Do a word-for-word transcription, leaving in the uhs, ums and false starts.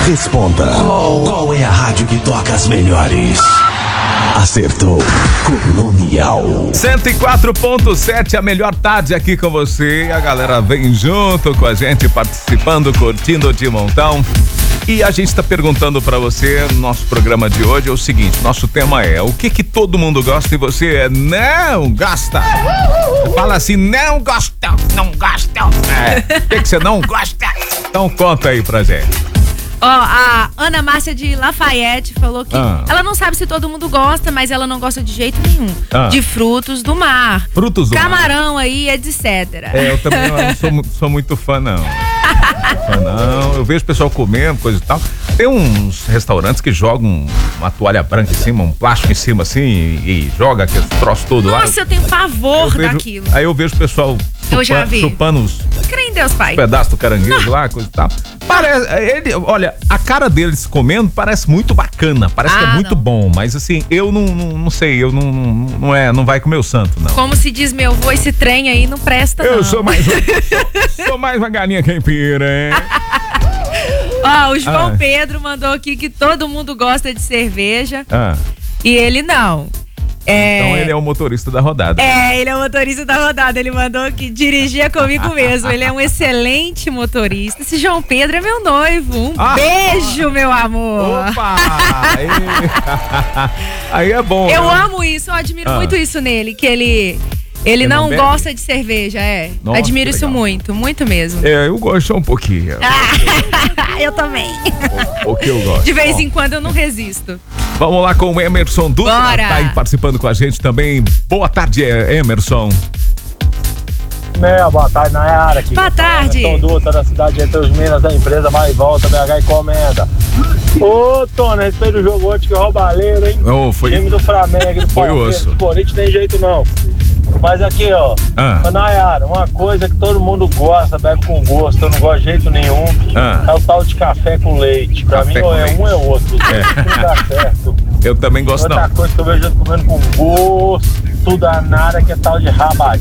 Responda. Qual é a rádio que toca as melhores? Acertou. Colonial. cento e quatro ponto sete, a melhor tarde aqui com você. A galera vem junto com a gente, participando, curtindo de montão. E a gente está perguntando para você, no nosso programa de hoje é o seguinte, nosso tema é o que que todo mundo gosta e você não gosta. Fala assim, não gosta, não gosta. É, o que que você não gosta? Então conta aí pra gente. Ó, a Ana Márcia de Lafayette falou que Ah. ela não sabe se todo mundo gosta, mas ela não gosta de jeito nenhum Ah. de frutos do mar. Frutos do mar. Camarão aí, etcétera. É, eu também não sou, mu- sou muito fã, não. Fã, não. Eu vejo o pessoal comendo, coisa e tal. Tem uns restaurantes que jogam uma toalha branca em cima, um plástico em cima assim, e, e joga aquele troço todo lá. Nossa, eu tenho pavor Eu vejo- daquilo. Aí eu vejo o pessoal Eu já chupa- vi. chupando os Crê em Deus, pai. pedaços do caranguejo lá, coisa e tal. Parece, ele, olha, a cara deles comendo parece muito bacana, parece que é Ah, muito não. bom, mas assim, eu não, não, não sei, eu não, não, não é, não vai comer o santo, não. Como se diz meu avô, esse trem aí não presta, Eu não. sou mais, sou, sou mais uma galinha caipira, hein? Ó, o João Ah. Pedro mandou aqui que todo mundo gosta de cerveja Ah, e ele não. É... então ele é o motorista da rodada. É, ele é o motorista da rodada. Ele mandou que dirigia comigo mesmo. Ele é um excelente motorista. Esse João Pedro é meu noivo. Um Ah. beijo, meu amor. Opa! Aí, aí é bom. Eu né? amo isso, eu admiro Ah. muito isso nele, que ele ele Ele não não, bebe? gosta de cerveja, é. Nossa, admiro que isso legal. muito, muito mesmo. É, eu gosto só um pouquinho. Eu também. O que eu gosto. De vez Bom, em quando eu não resisto. vamos lá com o Emerson Dutra. Bora. Tá aí participando com a gente também. Boa tarde, Emerson. Né, boa tarde, Nayara. Aqui. Boa tarde. Sou Dutra da cidade entre os Minas, da empresa Vai e Volta, B H Encomenda. Ô, Tony, a respeito do jogo ontem que roubalheiro, hein? Oh, foi- Time do Flamengo, do Foi Palmeiras, osso. do Corinthians tem jeito não. Mas aqui, ó, Ah. ô, Nayara, uma coisa que todo mundo gosta, bebe com gosto, eu não gosto de jeito nenhum, Ah. é o tal de café com leite. Pra Café mim, com ou é leite. um é outro. É. Não dá certo. Eu também gosto Outra não. coisa que eu vejo gente comendo com gosto danada que é tal de rabadinho.